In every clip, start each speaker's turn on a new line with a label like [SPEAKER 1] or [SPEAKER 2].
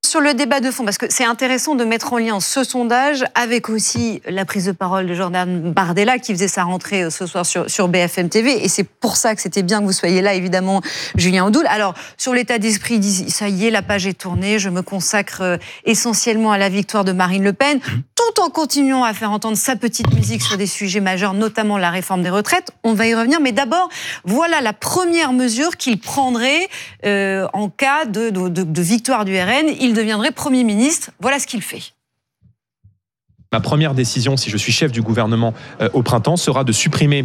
[SPEAKER 1] sur le débat de fond, parce que c'est intéressant de mettre en lien ce sondage avec aussi la prise de parole de Jordan Bardella qui faisait sa rentrée ce soir sur BFM TV. Et c'est pour ça que c'était bien que vous soyez là, évidemment, Julien Audoul. Alors, sur l'état d'esprit, il dit, ça y est, la page est tournée, je me consacre essentiellement à la victoire de Marine Le Pen, tout en continuant à faire entendre sa petite musique sur des sujets majeurs, notamment la réforme des retraites. On va y revenir, mais d'abord, voilà la première mesure qu'il prendrait en cas de victoire du RN. Il deviendrait Premier ministre. Voilà ce qu'il fait.
[SPEAKER 2] Ma première décision, si je suis chef du gouvernement au printemps, sera de supprimer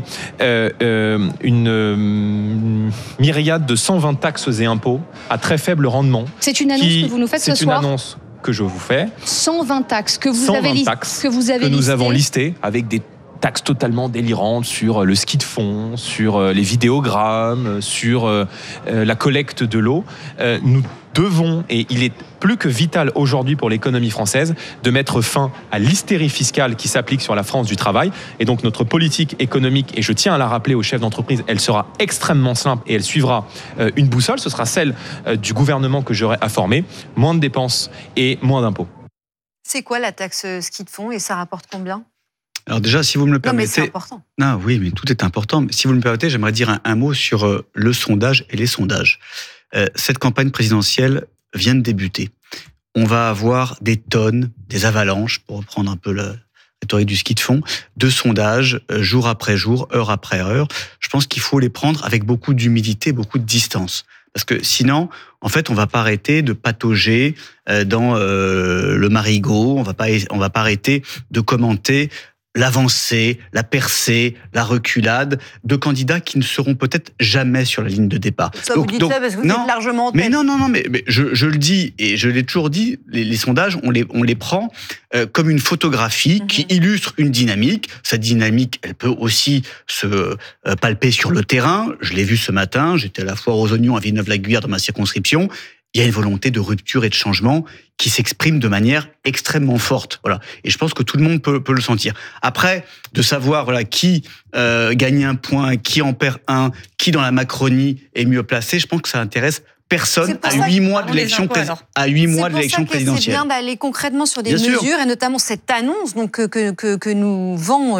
[SPEAKER 2] une myriade de 120 taxes et impôts à très faible rendement.
[SPEAKER 3] C'est une annonce que vous nous faites ce soir ?
[SPEAKER 2] C'est une annonce que je vous fais.
[SPEAKER 3] 120 taxes que vous avez
[SPEAKER 2] nous avons listées avec des taxes totalement délirantes sur le ski de fond, sur les vidéogrammes, sur la collecte de l'eau. Nous devons, et il est plus que vital aujourd'hui pour l'économie française, de mettre fin à l'hystérie fiscale qui s'applique sur la France du travail. Et donc notre politique économique, et je tiens à la rappeler aux chefs d'entreprise, elle sera extrêmement simple et elle suivra une boussole. Ce sera celle du gouvernement que j'aurai à former. Moins de dépenses et moins d'impôts.
[SPEAKER 1] C'est quoi la taxe ski de fond et ça rapporte combien ?
[SPEAKER 4] Alors déjà, si vous me le permettez...
[SPEAKER 1] Non, mais c'est important.
[SPEAKER 4] Non, oui, mais tout est important. Mais si vous me le permettez, j'aimerais dire un mot sur le sondage et les sondages. Cette campagne présidentielle vient de débuter. On va avoir des tonnes, des avalanches, pour reprendre un peu la rhétorique du ski de fond, de sondages, jour après jour, heure après heure. Je pense qu'il faut les prendre avec beaucoup d'humilité, beaucoup de distance. Parce que sinon, en fait, on va pas arrêter de patauger dans le marigot, on va pas arrêter de commenter l'avancée, la percée, la reculade de candidats qui ne seront peut-être jamais sur la ligne de départ.
[SPEAKER 1] Ça, vous dites ça parce que vous êtes largement en tête.
[SPEAKER 4] Mais non, mais je le dis, et je l'ai toujours dit, les sondages, on les prend comme une photographie qui illustre une dynamique. Cette dynamique, elle peut aussi se palper sur le terrain. Je l'ai vu ce matin, j'étais à la foire aux oignons à Villeneuve-la-Guyère dans ma circonscription. Il y a une volonté de rupture et de changement qui s'exprime de manière extrêmement forte. Voilà. Et je pense que tout le monde peut le sentir. Après, de savoir qui gagne un point, qui en perd un, qui dans la Macronie est mieux placé, je pense que ça intéresse personne à 8 mois de l'élection présidentielle.
[SPEAKER 1] C'est bien d'aller concrètement sur des mesures et notamment cette annonce que nous vend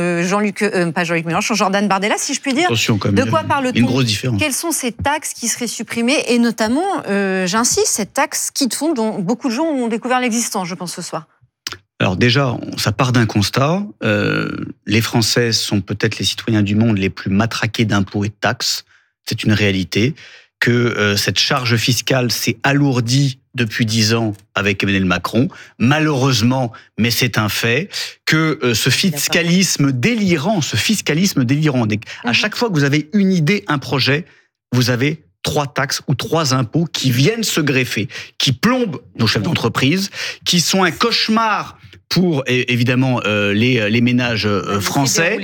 [SPEAKER 1] Jordan Bardella, si je puis dire.
[SPEAKER 4] Attention, quand même,
[SPEAKER 1] de quoi parle-t-on ?
[SPEAKER 4] Une grosse différence.
[SPEAKER 1] Quelles sont ces taxes qui seraient supprimées et notamment, j'insiste, cette taxe ski de fond dont beaucoup de gens ont découvert l'existence, je pense, ce soir.
[SPEAKER 4] Alors déjà, ça part d'un constat. Les Français sont peut-être les citoyens du monde les plus matraqués d'impôts et de taxes. C'est une réalité. Que cette charge fiscale s'est alourdie depuis 10 ans avec Emmanuel Macron, malheureusement, mais c'est un fait, que ce fiscalisme délirant, à chaque fois que vous avez une idée, un projet, vous avez 3 taxes ou 3 impôts qui viennent se greffer, qui plombent nos chefs d'entreprise, qui sont un cauchemar pour évidemment les ménages français.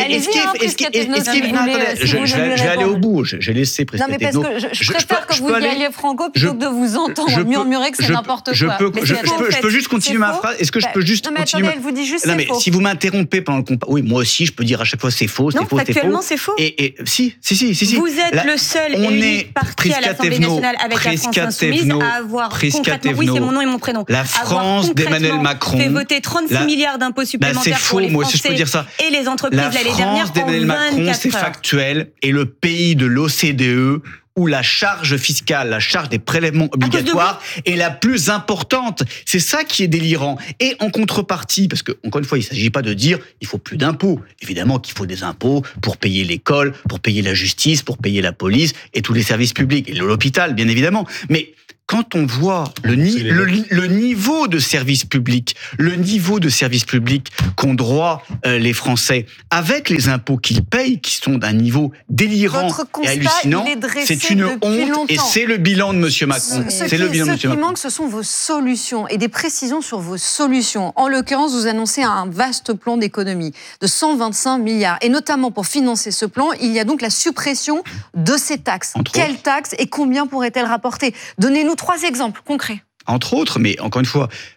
[SPEAKER 4] Je vais aller au bout. J'ai laissé
[SPEAKER 1] Prisca Thévenot. Non, mais parce que je préfère que vous y alliez franco plutôt que de vous entendre murmurer que c'est n'importe quoi.
[SPEAKER 4] Je peux juste continuer ma phrase. Est-ce que je peux juste continuer?
[SPEAKER 1] Non, mais attendez, elle vous dit juste c'est faux.
[SPEAKER 4] Si vous m'interrompez pendant le combat, oui, moi aussi, je peux dire à chaque fois c'est faux, c'est faux, c'est faux.
[SPEAKER 5] Factuellement, c'est faux.
[SPEAKER 4] Et si.
[SPEAKER 5] Vous êtes le seul et unique parti à l'Assemblée nationale avec la France Insoumise à avoir concrètement, oui, c'est mon nom et mon prénom,
[SPEAKER 4] la France d'Emmanuel Macron
[SPEAKER 5] fait voter 36 milliards d'impôts supplémentaires pour les Français et les entreprises l'année dernière en 24 heures. La France d'Emmanuel Macron,
[SPEAKER 4] c'est factuel, est le pays de l'OCDE où la charge fiscale, la charge des prélèvements obligatoires est la plus importante. C'est ça qui est délirant. Et en contrepartie, parce que, encore une fois, il ne s'agit pas de dire il faut plus d'impôts. Évidemment qu'il faut des impôts pour payer l'école, pour payer la justice, pour payer la police et tous les services publics. Et l'hôpital, bien évidemment. Mais quand on voit le niveau de service public, qu'ont droit les Français, avec les impôts qu'ils payent, qui sont d'un niveau délirant et hallucinant, c'est une honte et c'est le bilan de M. Macron.
[SPEAKER 1] Ce qui manque, ce sont vos solutions et des précisions sur vos solutions. En l'occurrence, vous annoncez un vaste plan d'économie de 125 milliards. Et notamment pour financer ce plan, il y a donc la suppression de ces taxes. Quelles taxes et combien pourraient-elles rapporter ? Donnez-nous 3 exemples concrets.
[SPEAKER 4] Entre autres, mais encore une fois,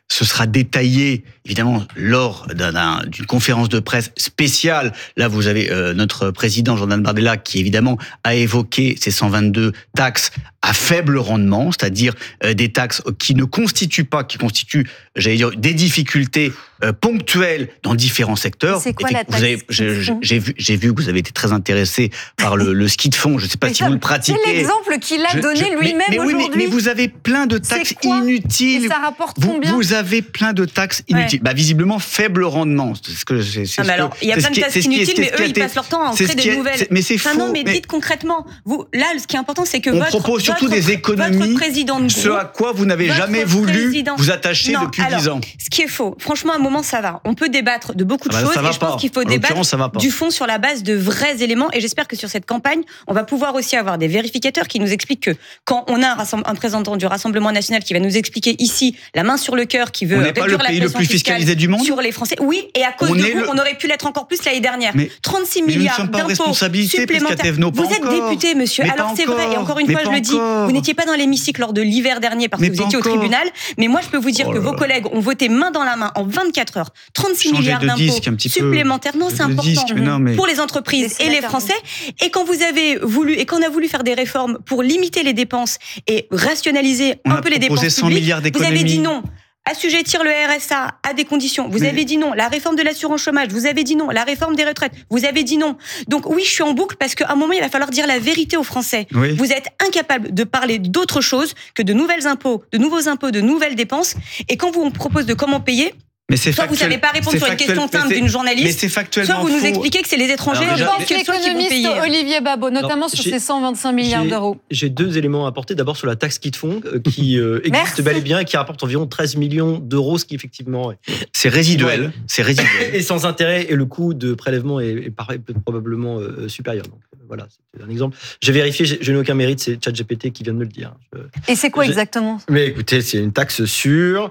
[SPEAKER 4] Ce sera détaillé, évidemment, lors d'une conférence de presse spéciale. Là, vous avez notre président, Jordan Bardella, qui, évidemment, a évoqué ces 122 taxes à faible rendement, c'est-à-dire des taxes qui constituent, j'allais dire, des difficultés ponctuelles dans différents secteurs.
[SPEAKER 1] C'est quoi la taxe?
[SPEAKER 4] J'ai vu que vous avez été très intéressé par le ski de fond. Je ne sais pas si vous le pratiquez.
[SPEAKER 1] C'est l'exemple qu'il a donné lui-même aujourd'hui.
[SPEAKER 4] Mais vous avez plein de taxes inutiles.
[SPEAKER 1] Et ça rapporte combien?
[SPEAKER 4] Vous avez plein de taxes inutiles. Visiblement, faible rendement.
[SPEAKER 5] Alors, il y a plein de taxes inutiles, mais eux, ils passent leur temps à en créer des nouvelles.
[SPEAKER 4] Mais c'est faux.
[SPEAKER 5] Non, mais dites concrètement. Là, ce qui est important, c'est que
[SPEAKER 4] on propose surtout des économies, ce à quoi vous n'avez jamais voulu vous attacher depuis 10 ans.
[SPEAKER 5] Ce qui est faux. Franchement, à un moment, ça va. On peut débattre de beaucoup de choses, et je pense qu'il faut débattre du fond sur la base de vrais éléments. Et j'espère que sur cette campagne, on va pouvoir aussi avoir des vérificateurs qui nous expliquent que quand on a un représentant du Rassemblement national qui va nous expliquer ici, la main sur le cœur, qui veut réduire la pression
[SPEAKER 4] le plus fiscalisé du monde
[SPEAKER 5] sur les Français. Oui, et à cause de vous, on aurait pu l'être encore plus l'année dernière. 36 milliards d'impôts supplémentaires. Vous êtes député, monsieur. Alors c'est vrai, et encore une fois, je le dis, vous n'étiez pas dans l'hémicycle lors de l'hiver dernier parce que vous étiez au tribunal. Mais moi, je peux vous dire que vos collègues ont voté main dans la main en 24 heures 36 milliards d'impôts supplémentaires. Non, c'est important pour les entreprises et les Français. Et quand vous avez voulu, et qu'on a voulu faire des réformes pour limiter les dépenses et rationaliser un peu les dépenses publiques, vous avez dit non. Assujettir le RSA à des conditions. Vous avez dit non. La réforme de l'assurance chômage. Vous avez dit non. La réforme des retraites. Vous avez dit non. Donc oui, je suis en boucle parce qu'à un moment, il va falloir dire la vérité aux Français. Oui. Vous êtes incapable de parler d'autre chose que de nouveaux impôts, de nouvelles dépenses. Et quand vous on propose de comment payer, soit vous ne savez pas répondre sur une question simple d'une journaliste, soit vous nous expliquez que c'est les étrangers qui vont payer.
[SPEAKER 1] Olivier Babot, notamment sur ces 125 milliards d'euros.
[SPEAKER 6] J'ai 2 éléments à apporter. D'abord sur la taxe ski de fond, qui existe bel et bien et qui rapporte environ 13 millions d'euros, ce qui effectivement
[SPEAKER 4] c'est résiduel. C'est résiduel.
[SPEAKER 6] Et sans intérêt, et le coût de prélèvement est probablement supérieur. Donc voilà, c'est un exemple. J'ai vérifié, je n'ai aucun mérite, c'est ChatGPT qui vient de me le dire.
[SPEAKER 1] Et c'est quoi exactement?
[SPEAKER 6] Mais écoutez, c'est une taxe sur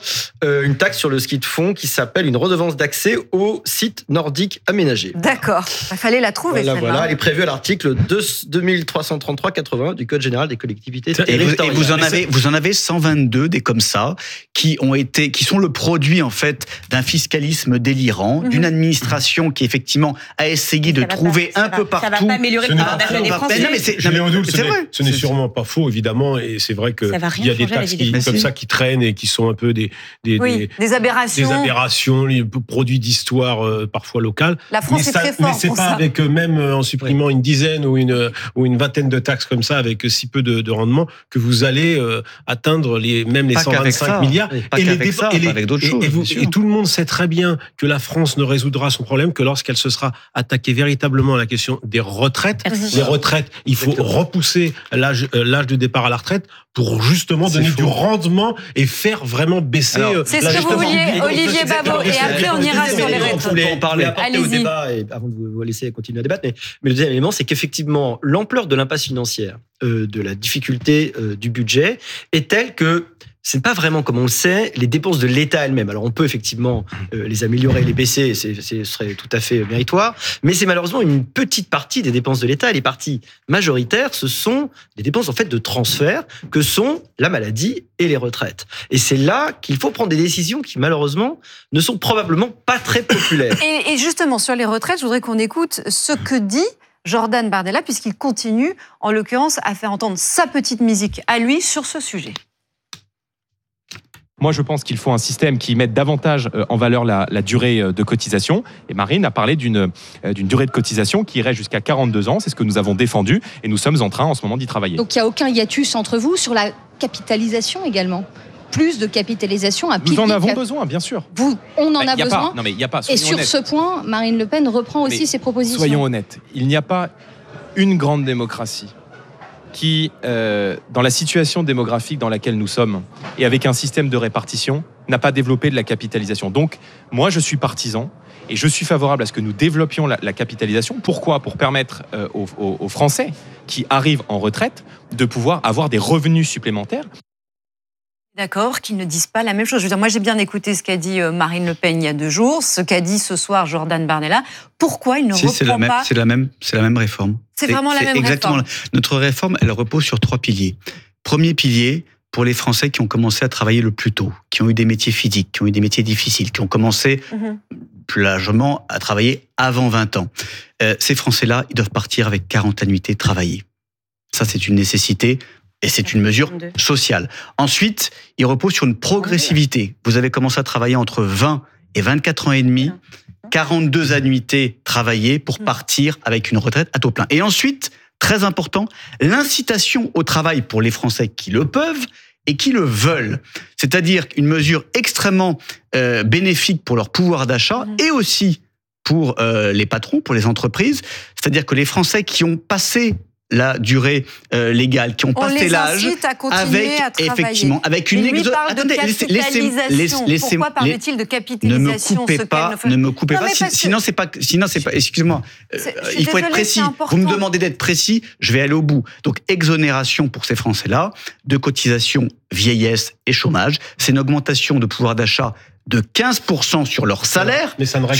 [SPEAKER 6] le ski de fond qui s'appelle une redevance d'accès aux sites nordiques aménagés.
[SPEAKER 1] D'accord, il fallait la trouver celle-là.
[SPEAKER 6] Voilà, elle est prévue à l'article 2333-80 du Code général des collectivités territoriales.
[SPEAKER 4] Et vous en avez 122 des comme ça qui sont le produit en fait d'un fiscalisme délirant, d'une administration qui effectivement a essayé de trouver un peu partout.
[SPEAKER 5] Ça va pas améliorer le pouvoir d'achat des Français.
[SPEAKER 7] Ce n'est sûrement pas faux évidemment, et c'est vrai que il y a des taxes comme ça qui traînent et qui sont un peu des aberrations, les produits d'histoire parfois locales.
[SPEAKER 1] La France est très forte.
[SPEAKER 7] Mais c'est pas avec même en supprimant une dizaine ou une vingtaine de taxes comme ça avec si peu de rendement que vous allez atteindre les 125 milliards.
[SPEAKER 4] Avec d'autres choses.
[SPEAKER 7] Et tout le monde sait très bien que la France ne résoudra son problème que lorsqu'elle se sera attaquée véritablement à la question des retraites. Les retraites, il faut repousser l'âge de départ à la retraite pour justement donner du rendement et faire vraiment baisser.
[SPEAKER 1] C'est ce que vous vouliez, Olivier Babot, et après on ira sur les retraites.
[SPEAKER 6] Vous voulez en parler au débat, et avant de vous laisser continuer à débattre, mais le deuxième élément, c'est qu'effectivement, l'ampleur de l'impasse financière, de la difficulté du budget est telle que c'est pas vraiment, comme on le sait, les dépenses de l'État elles-mêmes. Alors on peut effectivement les améliorer, les baisser, ce serait tout à fait méritoire, mais c'est malheureusement une petite partie des dépenses de l'État. Et les parties majoritaires, ce sont des dépenses en fait de transfert que sont la maladie et les retraites. Et c'est là qu'il faut prendre des décisions qui malheureusement ne sont probablement pas très populaires.
[SPEAKER 1] Et justement sur les retraites, je voudrais qu'on écoute ce que dit Jordan Bardella, puisqu'il continue en l'occurrence à faire entendre sa petite musique à lui sur ce sujet.
[SPEAKER 2] Moi, je pense qu'il faut un système qui mette davantage en valeur la durée de cotisation. Et Marine a parlé d'une durée de cotisation qui irait jusqu'à 42 ans. C'est ce que nous avons défendu et nous sommes en train en ce moment d'y travailler.
[SPEAKER 3] Donc il n'y a aucun hiatus entre vous sur la capitalisation également? Plus de capitalisation à pied.
[SPEAKER 2] Nous en avons besoin, bien sûr.
[SPEAKER 3] On en a besoin.
[SPEAKER 2] Non, mais il n'y a pas.
[SPEAKER 3] Et sur ce point, Marine Le Pen reprend aussi ses propositions.
[SPEAKER 2] Soyons honnêtes. Il n'y a pas une grande démocratie qui, dans la situation démographique dans laquelle nous sommes, et avec un système de répartition, n'a pas développé de la capitalisation. Donc, moi, je suis partisan, et je suis favorable à ce que nous développions la capitalisation. Pourquoi ? Pour permettre aux Français qui arrivent en retraite de pouvoir avoir des revenus supplémentaires.
[SPEAKER 1] D'accord, qu'ils ne disent pas la même chose. Je veux dire, moi, j'ai bien écouté ce qu'a dit Marine Le Pen il y a 2 jours, ce qu'a dit ce soir Jordan Bardella. Pourquoi il ne reprend pas...
[SPEAKER 4] C'est la même réforme.
[SPEAKER 1] C'est vraiment la même
[SPEAKER 4] exactement.
[SPEAKER 1] réforme.
[SPEAKER 4] Notre réforme, elle repose sur 3 piliers. Premier pilier, pour les Français qui ont commencé à travailler le plus tôt, qui ont eu des métiers physiques, qui ont eu des métiers difficiles, qui ont commencé plus largement à travailler avant 20 ans. Ces Français-là, ils doivent partir avec 40 annuités travaillées. Ça, c'est une nécessité et c'est une mesure sociale. Ensuite, il repose sur une progressivité. Vous avez commencé à travailler entre 20 et 24 ans et demi, 42 annuités travaillées pour partir avec une retraite à taux plein. Et ensuite, très important, l'incitation au travail pour les Français qui le peuvent et qui le veulent. C'est-à-dire une mesure extrêmement bénéfique pour leur pouvoir d'achat et aussi pour les patrons, pour les entreprises. C'est-à-dire que les Français qui ont passé la durée légale, qui ont passé l'âge, avec effectivement, avec une
[SPEAKER 1] Pourquoi parle-t-il de capitalisation?
[SPEAKER 4] Ne me coupez pas. Sinon c'est pas. Excusez-moi. Il faut être précis. Vous me demandez d'être précis. Je vais aller au bout. Donc exonération pour ces Français-là de cotisations vieillesse et chômage. C'est une augmentation de pouvoir d'achat de 15% sur leur salaire,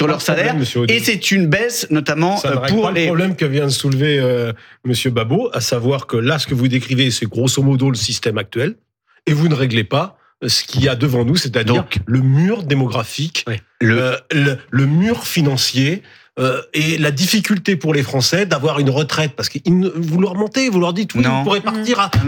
[SPEAKER 4] et c'est une baisse notamment pour les...
[SPEAKER 7] le problème que vient de soulever Monsieur Babot, à savoir que là, ce que vous décrivez, c'est grosso modo le système actuel, et vous ne réglez pas ce qu'il y a devant nous, c'est-à-dire le mur démographique, le mur financier, et la difficulté pour les Français d'avoir une retraite, parce que vous leur mentez, vous leur dites oui, vous pourrez partir à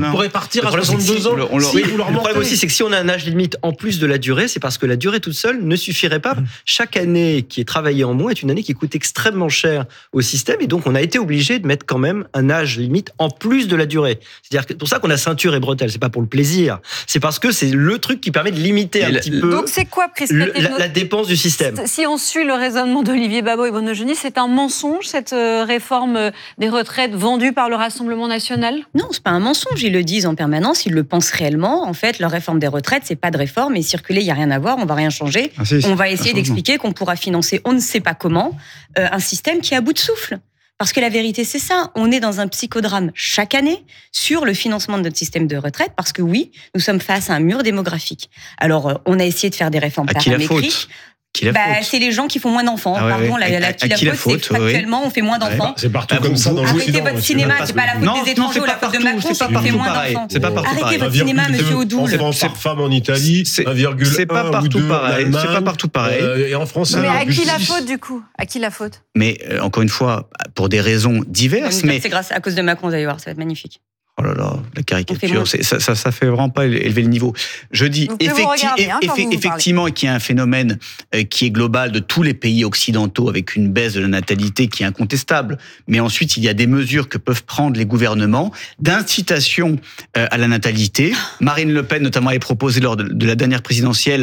[SPEAKER 7] 62 ans.
[SPEAKER 6] Le problème aussi, c'est que si on a un âge limite en plus de la durée, c'est parce que la durée toute seule ne suffirait pas. Chaque année qui est travaillée en moins est une année qui coûte extrêmement cher au système, et donc on a été obligé de mettre quand même un âge limite en plus de la durée. C'est-à-dire que pour ça qu'on a ceinture et bretelles, c'est pas pour le plaisir, c'est parce que c'est le truc qui permet de limiter un petit peu.
[SPEAKER 1] Donc c'est quoi,
[SPEAKER 6] la dépense du système.
[SPEAKER 1] Si on suit le raisonnement d'Olivier Babot et Bruno Jeuni, c'est un mensonge, cette réforme des retraites vendue par le Rassemblement national?
[SPEAKER 5] Non, c'est pas un mensonge. Ils le disent en permanence, ils le pensent réellement. En fait, leur réforme des retraites, c'est pas de réforme, et circuler, il y a rien à voir, on va rien changer. On va essayer d'expliquer qu'on pourra financer, on ne sait pas comment, un système qui est à bout de souffle. Parce que la vérité, c'est ça. On est dans un psychodrame chaque année sur le financement de notre système de retraite, parce que oui, nous sommes face à un mur démographique. Alors, on a essayé de faire des réformes paramétriques. C'est les gens qui font moins d'enfants. Pardon, la faute, c'est factuellement, on fait moins d'enfants.
[SPEAKER 7] C'est partout comme ça dans l'Occident.
[SPEAKER 5] Arrêtez votre cinéma, c'est pas la faute des étrangers ou la faute de Macron, c'est qu'on fait moins d'enfants. Arrêtez votre cinéma, monsieur Odoul.
[SPEAKER 7] Enfants par femme en Italie, 1,1
[SPEAKER 4] c'est pas partout pareil.
[SPEAKER 7] C'est pas partout pareil. Et en France,
[SPEAKER 1] mais à qui la faute du coup? À qui la faute?
[SPEAKER 4] Mais encore une fois, pour des raisons diverses. Mais
[SPEAKER 5] c'est grâce à cause de Macron d'ailleurs, ça va être magnifique.
[SPEAKER 4] Oh là là, la caricature, ça fait vraiment pas élever le niveau. Je dis effectivement qu'il y a un phénomène qui est global de tous les pays occidentaux avec une baisse de la natalité qui est incontestable. Mais ensuite, il y a des mesures que peuvent prendre les gouvernements d'incitation à la natalité. Marine Le Pen, notamment, avait proposé lors de la dernière présidentielle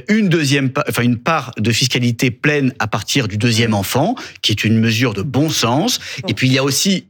[SPEAKER 4] une part de fiscalité pleine à partir du deuxième enfant, qui est une mesure de bon sens. Et puis il y a aussi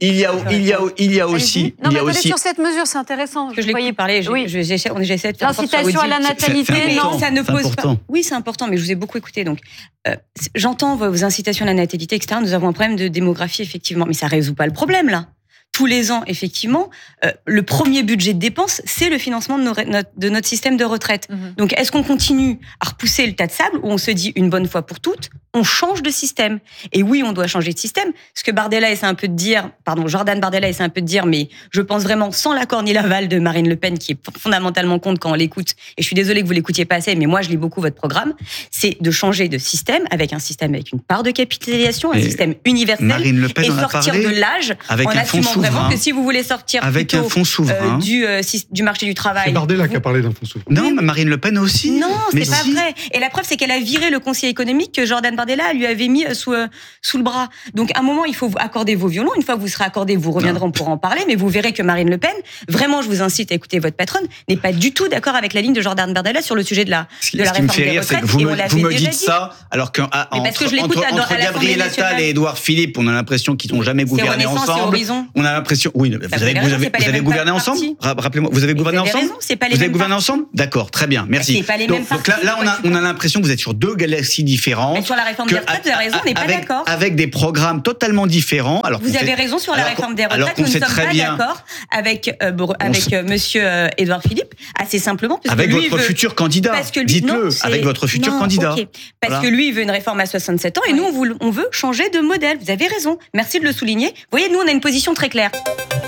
[SPEAKER 1] sur cette mesure, c'est intéressant.
[SPEAKER 5] Je l'ai parlé. J'essaie de faire
[SPEAKER 1] l'incitation à la natalité.
[SPEAKER 5] Non, ça ne pose pas. Oui, c'est important, mais je vous ai beaucoup écouté. Donc, j'entends vos incitations à la natalité, etc. Nous avons un problème de démographie, effectivement, mais ça résout pas le problème là. Tous les ans, effectivement, le premier budget de dépenses, c'est le financement de notre système de retraite. Donc, est-ce qu'on continue à repousser le tas de sable, ou on se dit une bonne fois pour toutes, on change de système? Et oui, on doit changer de système. Ce que Jordan Bardella essaie un peu de dire, mais je pense vraiment sans l'accord ni l'aval de Marine Le Pen, qui est fondamentalement contre quand on l'écoute, et je suis désolée que vous l'écoutiez pas assez, mais moi je lis beaucoup votre programme, c'est de changer de système, avec un système avec une part de capitalisation, un système universel,
[SPEAKER 4] Marine Le Pen
[SPEAKER 5] et sortir de l'âge en assumant vraiment que si vous voulez sortir
[SPEAKER 4] avec un fonds souverain
[SPEAKER 5] du marché du travail...
[SPEAKER 7] C'est Bardella qui a parlé d'un fonds souverain.
[SPEAKER 4] Non, mais Marine Le Pen aussi.
[SPEAKER 5] Non, c'est pas vrai. Et la preuve, c'est qu'elle a viré le conseiller économique que Jordan Bardella lui avait mis sous le bras. Donc, à un moment, il faut accorder vos violons. Une fois que vous serez accordés, vous reviendrez pour en parler. Mais vous verrez que Marine Le Pen, vraiment, je vous incite à écouter votre patronne, n'est pas du tout d'accord avec la ligne de Jordan Bardella sur le sujet de la réforme des retraites. Ce qui me fait rire, c'est que vous me dites ça, alors qu'entre Gabriel Attal et Édouard Philippe, on a l'impression qu'ils n'ont jamais gouverné ensemble. On a l'impression... Oui, vous avez gouverné ensemble? Rappelez-moi, vous avez gouverné ensemble? Vous avez gouverné ensemble? D'accord, très bien, merci. Donc là, on a l'impression que vous êtes sur deux galaxies différentes. Mais sur la réforme des retraites, vous avez raison, on n'est pas d'accord.
[SPEAKER 4] Avec des programmes totalement différents. Alors
[SPEAKER 5] vous avez raison sur la réforme des retraites, nous ne sommes pas d'accord avec monsieur Édouard Philippe, assez simplement.
[SPEAKER 4] Avec votre futur candidat, dites-le, avec votre futur candidat.
[SPEAKER 5] Parce que lui, il veut une réforme à 67 ans, et nous, on veut changer de modèle. Vous avez raison, merci de le souligner. Vous voyez, nous, on a une position très claire.